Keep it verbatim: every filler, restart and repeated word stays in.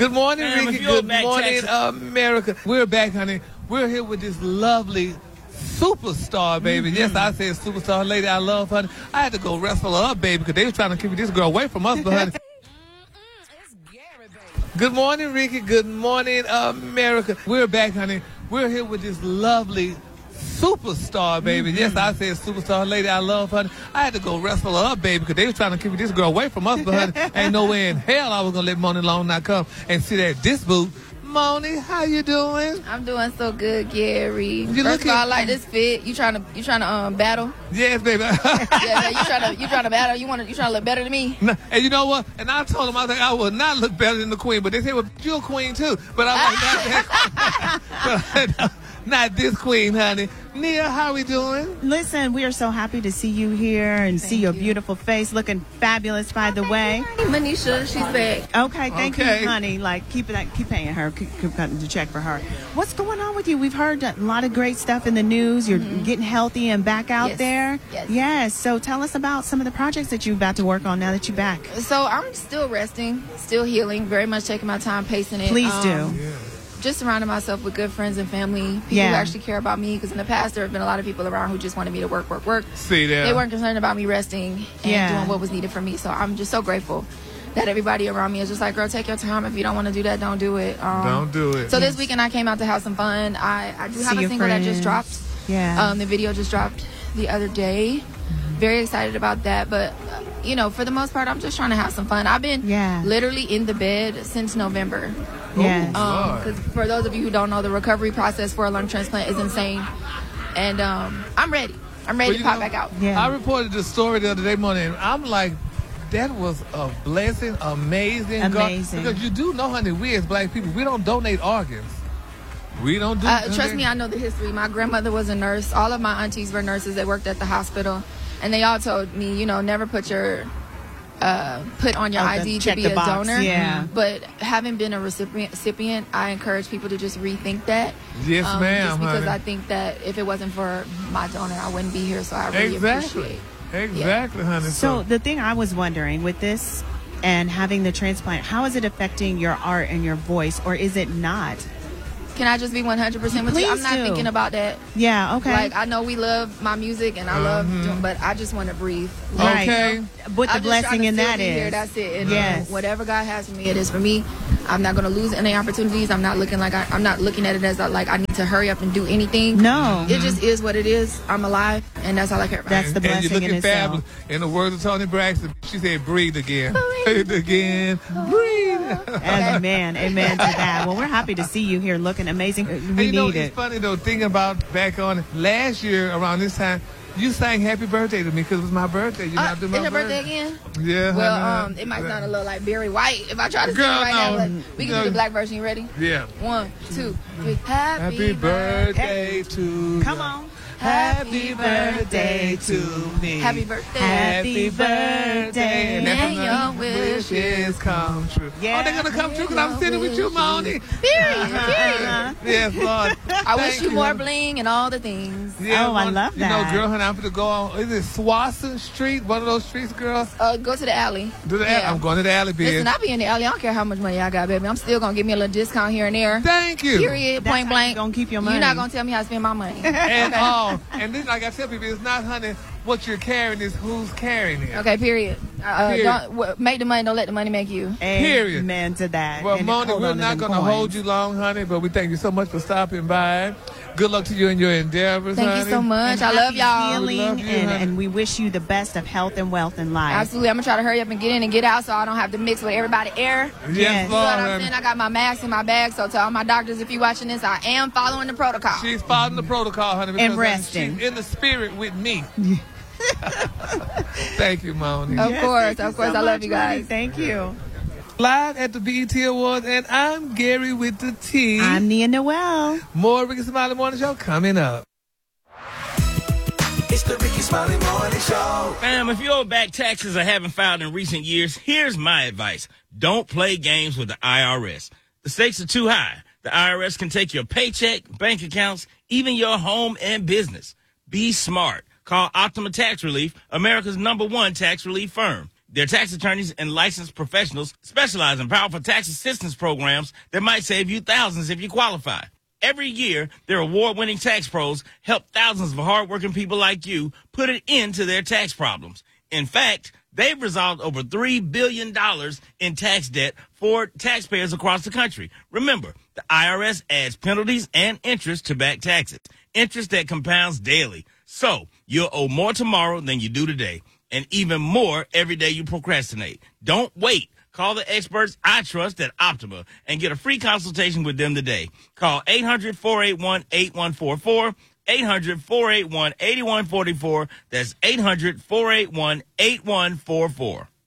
Good morning, Ma'am, Ricky. if you're Good back morning, Texas- America. We're back, honey. We're here with this lovely superstar, baby. Mm-hmm. Yes, I said superstar lady. I love her. I had to go wrestle her up, baby, because they were trying to keep this girl away from us, but honey. Good morning, Ricky. Good morning, America. We're back, honey. We're here with this lovely superstar, baby. Mm-hmm. Yes, I said superstar lady. I love her. I had to go wrestle her up, baby, because they were trying to keep this girl away from us, but honey, ain't no way in hell I was going to let Moni Long not come and sit at this booth. Moni, how you doing? I'm doing so good, Gary. You First looking- of all, I like this fit. You trying to you trying to um battle? Yes, baby. Yeah, yeah, you trying to you trying to battle? You want to you trying to look better than me? No, and you know what? And I told him, I was like, I will not look better than the queen. But they say, well, you're a queen too. But I'm like, not, that, but, not this queen, honey. Nia, how we doing? Listen, we are so happy to see you here and see your you. beautiful face, looking fabulous, by the way. Manisha, she's back. Okay, thank Okay. you, honey. Like, keep that, keep paying her, keep, keep cutting the check for her. What's going on with you? We've heard a lot of great stuff in the news. You're Mm-hmm. getting healthy and back out Yes. there. Yes. Yes. So tell us about some of the projects that you're about to work on now that you're back. So I'm still resting, still healing, very much taking my time, pacing it. Please Um, do. Just surrounding myself with good friends and family, people Yeah. who actually care about me. Because in the past, there have been a lot of people around who just wanted me to work, work, work. See there. They weren't concerned about me resting and Yeah. doing what was needed for me. So I'm just so grateful that everybody around me is just like, girl, take your time. If you don't want to do that, don't do it. Um, Don't do it. So this weekend I came out to have some fun. I, I do have See a your single that just friends. dropped. Yeah. Um, the video just dropped the other day. Very excited about that. But, uh, you know, for the most part, I'm just trying to have some fun. I've been Yeah. literally in the bed since November. Yes. Um, 'cause for those of you who don't know, the recovery process for a lung transplant is insane. And um, I'm ready. I'm ready Well, to you pop know, back out. Yeah. I reported the story the other day morning, and I'm like, that was a blessing, amazing. God- Amazing. because you do know, honey, we as black people, we don't donate organs. We don't do Uh, trust me, I know the history. My grandmother was a nurse. All of my aunties were nurses that worked at the hospital. And they all told me, you know, never put your uh, put on your Oh, I the- D to check be the a box, donor. yeah. But having been a recipient, recipient, I encourage people to just rethink that. Yes, Um, ma'am, Just because honey. I think that if it wasn't for my donor, I wouldn't be here. So I really Exactly. appreciate. Exactly, honey. So the thing I was wondering with this and having the transplant, how is it affecting your art and your voice, or is it not? Can I just be one hundred percent with you? I'm Please not do. thinking about that. Yeah, okay. Like, I know we love my music and I love Mm-hmm. doing, but I just want to breathe. Right. Okay. What the I'm just blessing trying to in still that be here, is. that's it. And Yes. uh, whatever God has for me, it is for me. I'm not going to lose any opportunities. I'm not looking like I, I'm not looking at it as like I need to hurry up and do anything. No. It just is what it is. I'm alive, and that's all I care about. That's the and you're blessing looking in itself. fabulous. In the words of Tony Braxton, she said, breathe again. Breathe again. Breathe. Amen. Amen to that. Well, we're happy to see you here looking amazing. We And you know, need it's it. funny, though, thinking about back on it, last year around this time, you sang happy birthday to me because it was my birthday. You know, Uh, I do is my your birthday again? Yeah. Well, honey. um, it might sound a little like Barry White if I try to sing it Girl, right now. no. But we can No. do the black version. You ready? Yeah. One, two, three. Happy, Happy birthday to Come ya. on. Happy birthday to me. Happy birthday. Happy birthday. And May that's when your the wishes wishes come true. Yeah. Oh, they're going to come true because I'm sitting with you, Moni. Period. Period. Yes, Lord. I wish Thank you more honey. bling and all the things. Yeah, Oh, I one- love You know, that. girl, honey, I'm going to go on, is it Swanson Street? One of those streets, girls? Uh, go to the alley. Do the Yeah. I'm going to the alley, bitch. Listen, I be in the alley. I don't care how much money I got, baby. I'm still gonna give me a little discount here and there. Thank you. Period. That's Point how blank. you gonna keep your money. You're not gonna tell me how to spend my money. And all. And then, like I tell people, it's not, honey, what you're carrying, is who's carrying it. Okay. Period. Uh, Period. Don't w- make the money. Don't let the money make you. Period. Amen to that. Well, And Moni, hold we're on to not them going to coins. hold you long, honey, but we thank you so much for stopping by. Good luck to you in your endeavors, Thank honey. you so much. And I love happy y'all. Healing, We love you, and, honey. and we wish you the best of health and wealth in life. Absolutely. I'm gonna try to hurry up and get in and get out so I don't have to mix with everybody air. Yes, Yes. You know Lord, what I'm honey. saying? I got my mask in my bag, so to all my doctors, if you're watching this, I am following the protocol. She's following the protocol, honey. because, honey, resting. She's in the spirit with me. Thank you, Moni. Of Yes, course, thank you of course. so I love much, you guys. Moni. Thank you. Live at the B E T Awards, and I'm Gary with the T. I'm Nia Noel. More Ricky Smiley Morning Show coming up. It's the Ricky Smiley Morning Show. Ma'am, if you owe back taxes or haven't filed in recent years, here's my advice. Don't play games with the I R S. The stakes are too high. The I R S can take your paycheck, bank accounts, even your home and business. Be smart. Call Optima Tax Relief, America's number one tax relief firm. Their tax attorneys and licensed professionals specialize in powerful tax assistance programs that might save you thousands if you qualify. Every year, their award-winning tax pros help thousands of hardworking people like you put an end to their tax problems. In fact, they've resolved over three billion dollars in tax debt for taxpayers across the country. Remember, the I R S adds penalties and interest to back taxes, interest that compounds daily. So you'll owe more tomorrow than you do today, and even more every day you procrastinate. Don't wait. Call the experts I trust at Optima and get a free consultation with them today. Call eight hundred, four eight one, eight one four four, eight hundred, four eight one, eight one four four. That's eight hundred, four eight one, eight one four four.